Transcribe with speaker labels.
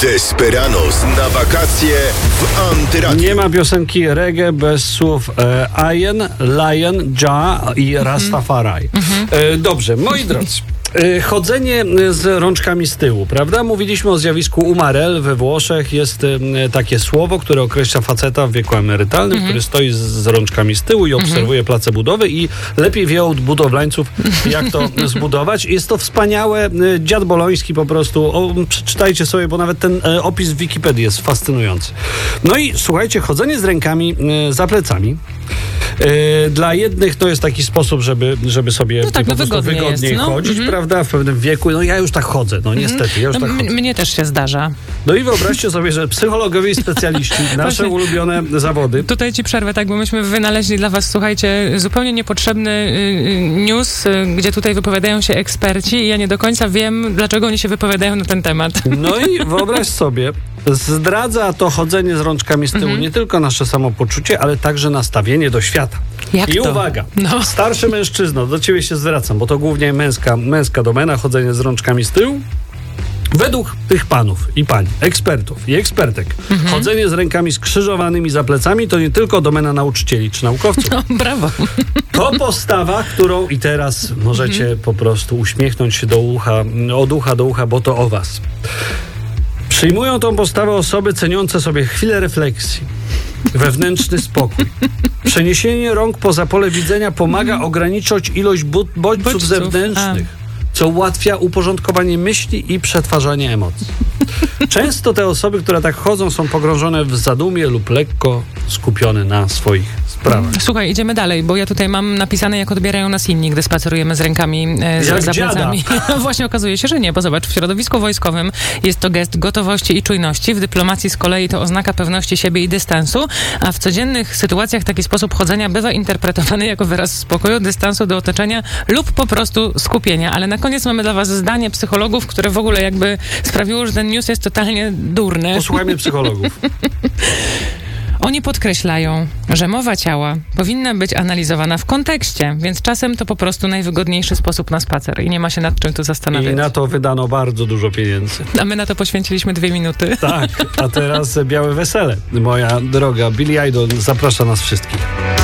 Speaker 1: Desperados na wakacje w Antyradiu.
Speaker 2: Nie ma piosenki reggae bez słów Iron, Lion, Jah i Rastafari. Dobrze, moi drodzy. Chodzenie z rączkami z tyłu, prawda? Mówiliśmy o zjawisku umarel we Włoszech. Jest takie słowo, które określa faceta w wieku emerytalnym, który stoi z rączkami z tyłu i obserwuje place budowy i lepiej wie od budowlańców, jak to zbudować. Jest to wspaniałe. Dziad Boloński po prostu. Przeczytajcie sobie, bo nawet ten opis w Wikipedii jest fascynujący. No i słuchajcie, chodzenie z rękami za plecami. Dla jednych to jest taki sposób, żeby sobie po prostu wygodniej chodzić, prawda? W pewnym wieku. No ja już tak chodzę, niestety. Ja już tak chodzę.
Speaker 3: Mnie też się zdarza.
Speaker 2: No i wyobraźcie sobie, że psychologowie i specjaliści, nasze ulubione zawody.
Speaker 3: Tutaj ci przerwę, bo myśmy wynaleźli dla was, słuchajcie, zupełnie niepotrzebny news, gdzie tutaj wypowiadają się eksperci i ja nie do końca wiem, dlaczego oni się wypowiadają na ten temat. No
Speaker 2: i wyobraź sobie, zdradza to chodzenie z rączkami z tyłu nie tylko nasze samopoczucie, ale także nastawienie do świata.
Speaker 3: Jak
Speaker 2: I
Speaker 3: to?
Speaker 2: uwaga, starszy mężczyzno, do ciebie się zwracam, bo to głównie męska domena, chodzenie z rączkami z tyłu. Według tych panów i pań, ekspertów i ekspertek, chodzenie z rękami skrzyżowanymi za plecami to nie tylko domena nauczycieli czy naukowców.
Speaker 3: No, brawo.
Speaker 2: To postawa, którą i teraz możecie po prostu uśmiechnąć się od ucha do ucha, bo to o was. Przyjmują tą postawę osoby ceniące sobie chwilę refleksji, wewnętrzny spokój. Przeniesienie rąk poza pole widzenia pomaga ograniczyć ilość bodźców zewnętrznych, co ułatwia uporządkowanie myśli i przetwarzanie emocji. Często te osoby, które tak chodzą, są pogrążone w zadumie lub lekko skupione na swoich sprawach.
Speaker 3: Słuchaj, idziemy dalej, bo ja tutaj mam napisane, jak odbierają nas inni, gdy spacerujemy z rękami za plecami. No właśnie okazuje się, że nie, bo zobacz, w środowisku wojskowym jest to gest gotowości i czujności, w dyplomacji z kolei to oznaka pewności siebie i dystansu, a w codziennych sytuacjach taki sposób chodzenia bywa interpretowany jako wyraz spokoju, dystansu do otoczenia lub po prostu skupienia. Ale na koniec mamy dla was zdanie psychologów, które w ogóle jakby sprawiło, że ten news jest totalnie durny.
Speaker 2: Posłuchajmy psychologów.
Speaker 3: Oni podkreślają, że mowa ciała powinna być analizowana w kontekście, więc czasem to po prostu najwygodniejszy sposób na spacer i nie ma się nad czym tu zastanawiać.
Speaker 2: I na to wydano bardzo dużo pieniędzy.
Speaker 3: A my na to poświęciliśmy 2 minuty.
Speaker 2: Tak, a teraz białe wesele. Moja droga, Billy Idol zaprasza nas wszystkich.